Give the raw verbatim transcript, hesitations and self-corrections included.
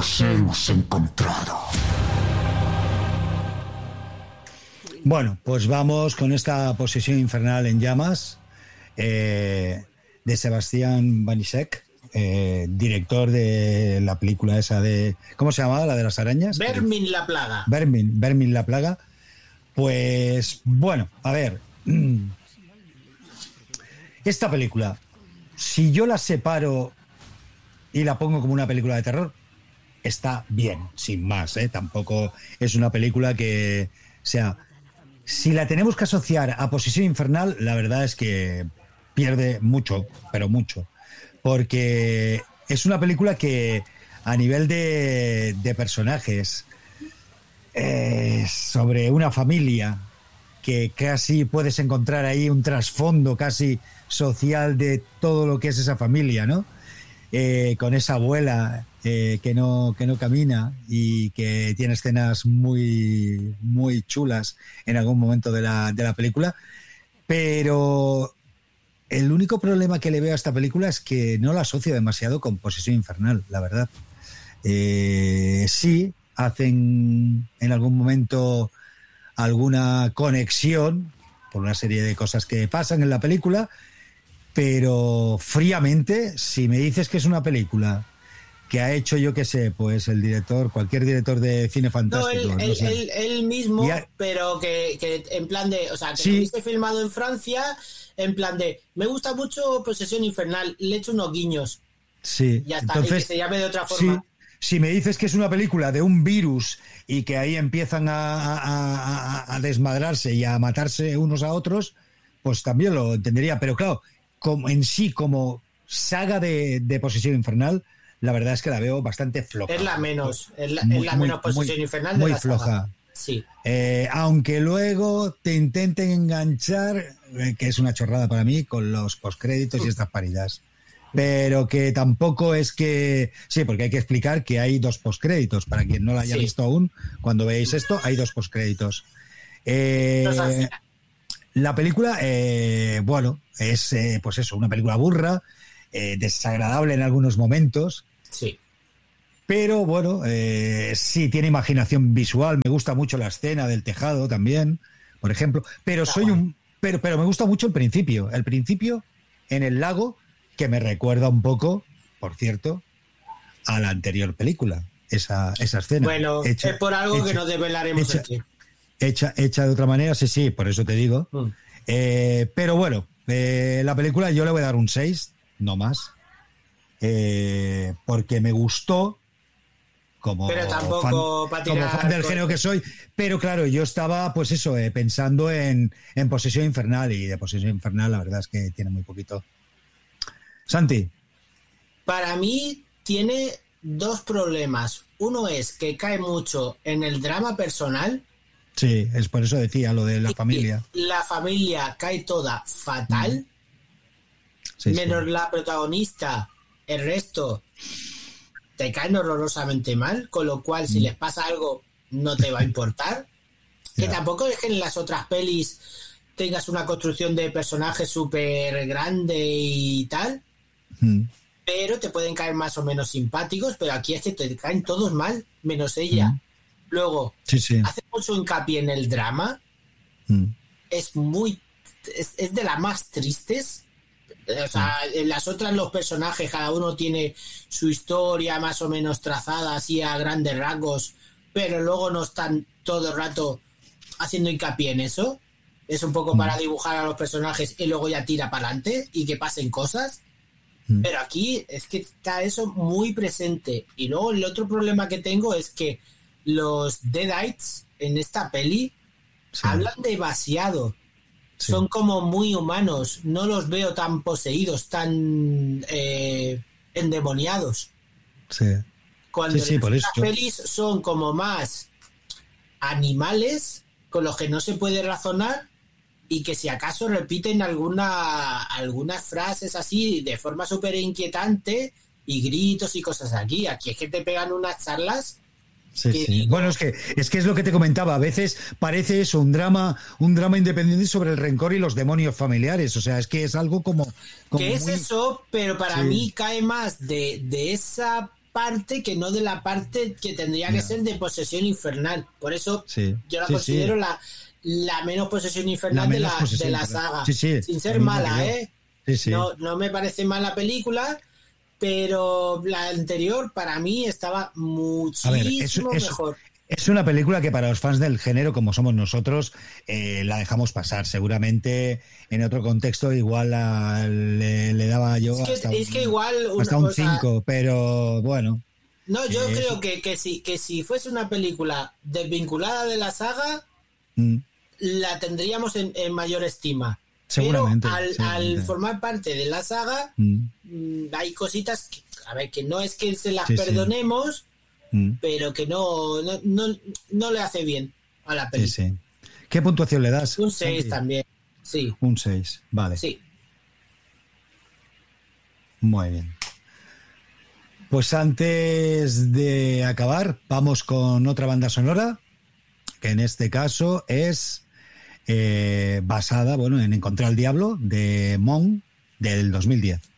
Nos hemos encontrado. Bueno, pues vamos con esta Posesión infernal en llamas eh, de Sebastián Banishek, eh, director de la película esa de... ¿Cómo se llamaba? La de las arañas. Vermin la plaga. Vermin, Vermin la plaga. Pues bueno, a ver. Esta película, si yo la separo y la pongo como una película de terror, está bien, sin más, ¿eh? Tampoco es una película que sea... Si la tenemos que asociar a Posesión infernal, la verdad es que pierde mucho, pero mucho. Porque es una película que a nivel de, de personajes, eh, sobre una familia, que casi puedes encontrar ahí un trasfondo casi social de todo lo que es esa familia, ¿no? Eh, con esa abuela eh, que no que no camina y que tiene escenas muy muy chulas en algún momento de la, de la película, pero el único problema que le veo a esta película es que no la asocio demasiado con Posesión infernal, la verdad. Eh, sí, hacen en algún momento alguna conexión por una serie de cosas que pasan en la película, pero fríamente, si me dices que es una película que ha hecho, yo qué sé, pues el director, cualquier director de cine fantástico. No, él, no sé. él, él mismo, ha... pero que, que en plan de, o sea, que sí. lo viste filmado en Francia, en plan de, me gusta mucho Posesión infernal, le echo unos guiños. Sí. Ya está, entonces, y que se llame de otra forma. Sí. Si me dices que es una película de un virus y que ahí empiezan a, a, a, a desmadrarse y a matarse unos a otros, pues también lo entendería. Pero claro, como en sí, como saga de, de Posesión infernal, la verdad es que la veo bastante floja. Es la menos, es la, muy, es la muy, menos Posesión muy, infernal de muy la floja. saga. Sí. Eh, aunque luego te intenten enganchar, eh, que es una chorrada para mí, con los postcréditos y estas paridas. Pero que tampoco es que... Sí, porque hay que explicar que hay dos postcréditos. Para quien no la haya sí. visto aún, cuando veáis esto, hay dos postcréditos. Eh, la película, eh, bueno, es eh, pues eso, una película burra, eh, desagradable en algunos momentos. Sí. Pero bueno, eh, sí, tiene imaginación visual. Me gusta mucho la escena del tejado también, por ejemplo. Pero Está soy bueno. un... Pero, pero me gusta mucho el principio. El principio en el lago... que me recuerda un poco, por cierto, a la anterior película, esa, esa escena. Bueno, hecha, es por algo hecha, que nos develaremos hecha, aquí. Hecha, hecha de otra manera, sí, sí, por eso te digo. Mm. Eh, pero bueno, eh, la película yo le voy a dar un seis, no más, eh, porque me gustó, como, pero tampoco fan, como fan del con... género que soy, pero claro, yo estaba, pues eso, eh, pensando en, en Posesión infernal, y de Posesión infernal la verdad es que tiene muy poquito. Santi. Para mí tiene dos problemas. Uno es que cae mucho en el drama personal. Sí, es por eso decía lo de la familia. La familia cae toda fatal. Sí, menos sí. La protagonista, el resto te caen horrorosamente mal, con lo cual si mm. les pasa algo no te va a importar. Que yeah. Tampoco es que en las otras pelis tengas una construcción de personajes súper grande y tal. Mm. Pero te pueden caer más o menos simpáticos, pero aquí es que te caen todos mal, menos ella. Mm. Luego, sí, sí. hace mucho hincapié en el drama. Mm. Es muy... Es, es de las más tristes. O sea, mm. en las otras los personajes, cada uno tiene su historia más o menos trazada así a grandes rasgos, pero luego no están todo el rato haciendo hincapié en eso. Es un poco mm. para dibujar a los personajes y luego ya tira para adelante y que pasen cosas. Pero aquí es que está eso muy presente. Y luego el otro problema que tengo es que los Deadites en esta peli sí. hablan demasiado. Sí. Son como muy humanos. No los veo tan poseídos, tan eh, endemoniados. Sí. Cuando sí, sí, por las eso. pelis son como más animales con los que no se puede razonar, y que si acaso repiten alguna algunas frases así de forma súper inquietante y gritos y cosas aquí. Aquí es que te pegan unas charlas. Sí, que... sí. Bueno, es que es que es lo que te comentaba. A veces parece eso, un drama, un drama independiente sobre el rencor y los demonios familiares. O sea, es que es algo como... como que es muy... eso, pero para sí. mí cae más de, de esa parte que no de la parte que tendría que no. ser de Posesión Infernal. Por eso sí. yo la sí, considero sí. la, la menos Posesión Infernal la de, la, posesión de la infernal. saga. Sí, sí. Sin ser mala, ¿eh? Sí, sí. No, no me parece mala película, pero la anterior para mí estaba muchísimo ver, eso, eso, mejor. Es una película que para los fans del género, como somos nosotros, eh, la dejamos pasar. Seguramente en otro contexto igual la, le, le daba yo es que, hasta, es que igual un, hasta un cinco, sea, pero bueno. No, yo eh, creo que, que, si, que si fuese una película desvinculada de la saga, mm. la tendríamos en, en mayor estima. Seguramente, Pero al, seguramente. al formar parte de la saga, mm. hay cositas que, a ver, que no es que se las sí, perdonemos, sí. Mm. pero que no, no, no, no le hace bien a la película. Sí, sí. ¿Qué puntuación le das? Un seis también, sí. Un seis, vale. Sí. Muy bien. Pues antes de acabar, vamos con otra banda sonora, que en este caso es eh, basada, bueno, en Encontrar al Diablo, de Mon, del dos mil diez.